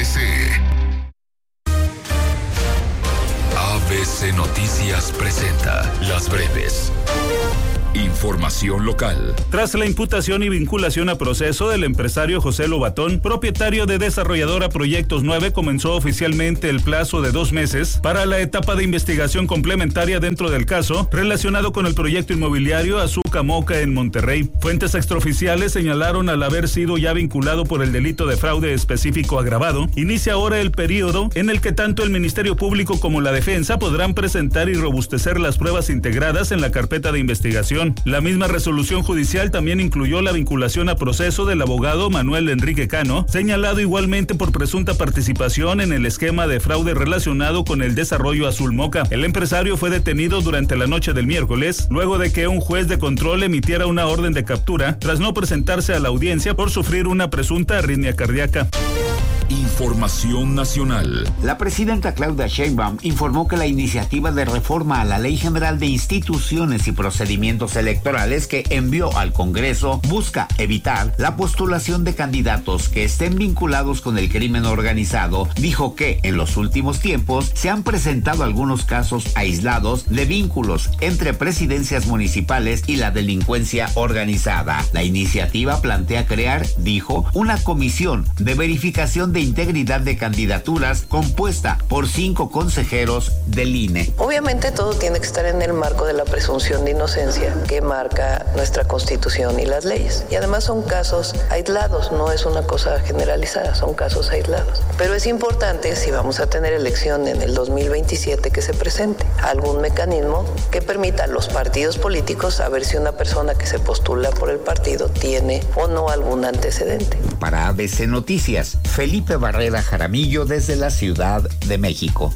ABC. ABC Noticias presenta Las Breves. Información local. Tras la imputación y vinculación a proceso del empresario José Lobatón, propietario de desarrolladora Proyectos 9, comenzó oficialmente el plazo de 2 meses para la etapa de investigación complementaria dentro del caso relacionado con el proyecto inmobiliario Azúcar Moca en Monterrey. Fuentes extraoficiales señalaron al haber sido ya vinculado por el delito de fraude específico agravado. Inicia ahora el periodo en el que tanto el Ministerio Público como la defensa podrán presentar y robustecer las pruebas integradas en la carpeta de investigación. La misma resolución judicial también incluyó la vinculación a proceso del abogado Manuel Enrique Cano, señalado igualmente por presunta participación en el esquema de fraude relacionado con el desarrollo Azul Moca. El empresario fue detenido durante la noche del miércoles, luego de que un juez de control emitiera una orden de captura tras no presentarse a la audiencia por sufrir una presunta arritmia cardíaca. Información nacional. La presidenta Claudia Sheinbaum informó que la iniciativa de reforma a la Ley General de Instituciones y Procedimientos Electorales que envió al Congreso busca evitar la postulación de candidatos que estén vinculados con el crimen organizado. Dijo que en los últimos tiempos se han presentado algunos casos aislados de vínculos entre presidencias municipales y la delincuencia organizada. La iniciativa plantea crear, dijo, una comisión de verificación de integridad de candidaturas compuesta por 5 consejeros del INE. Obviamente todo tiene que estar en el marco de la presunción de inocencia que marca nuestra Constitución y las leyes. Y además son casos aislados, no es una cosa generalizada, son casos aislados. Pero es importante, si vamos a tener elección en el 2027, que se presente algún mecanismo que permita a los partidos políticos saber si una persona que se postula por el partido tiene o no algún antecedente. Para ABC Noticias, Felipe Barrera Jaramillo desde la Ciudad de México.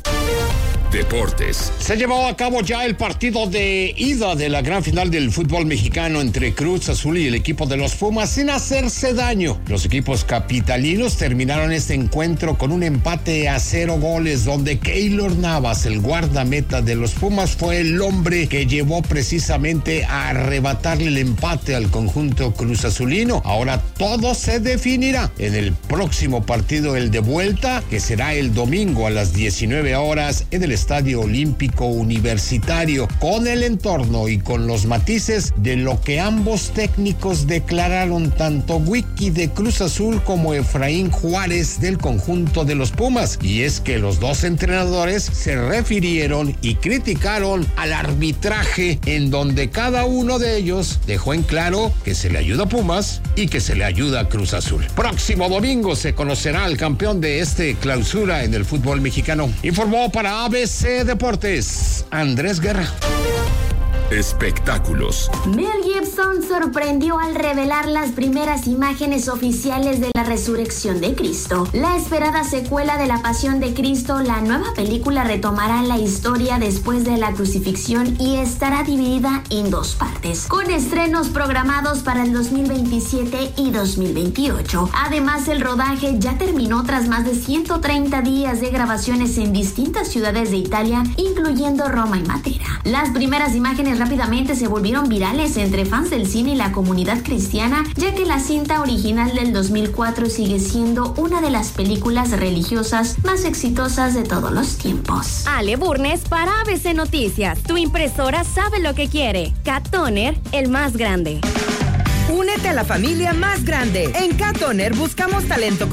Deportes. Se llevó a cabo ya el partido de ida de la gran final del fútbol mexicano entre Cruz Azul y el equipo de los Pumas sin hacerse daño. Los equipos capitalinos terminaron este encuentro con un empate a 0 goles, donde Keylor Navas, el guardameta de los Pumas, fue el hombre que llevó precisamente a arrebatarle el empate al conjunto Cruz Azulino. Ahora todo se definirá en el próximo partido, el de vuelta, que será el domingo a las 19 horas en el Estadio Olímpico Universitario, con el entorno y con los matices de lo que ambos técnicos declararon, tanto Wiki de Cruz Azul como Efraín Juárez del conjunto de los Pumas. Y es que los dos entrenadores se refirieron y criticaron al arbitraje, en donde cada uno de ellos dejó en claro que se le ayuda a Pumas y que se le ayuda a Cruz Azul. Próximo domingo se conocerá al campeón de este clausura en el fútbol mexicano. Informó para ABC Deportes, Andrés Guerra. Espectáculos. Mel Gibson sorprendió al revelar las primeras imágenes oficiales de la resurrección de Cristo. La esperada secuela de La Pasión de Cristo, la nueva película retomará la historia después de la crucifixión y estará dividida en 2 partes, con estrenos programados para el 2027 y 2028. Además, el rodaje ya terminó tras más de 130 días de grabaciones en distintas ciudades de Italia, incluyendo Roma y Matera. Las primeras imágenes rápidamente se volvieron virales entre fans del cine y la comunidad cristiana, ya que la cinta original del 2004 sigue siendo una de las películas religiosas más exitosas de todos los tiempos. Ale Burnes para ABC Noticias. Tu impresora sabe lo que quiere. Cat Toner, el más grande. Únete a la familia más grande. En Cat Toner buscamos talento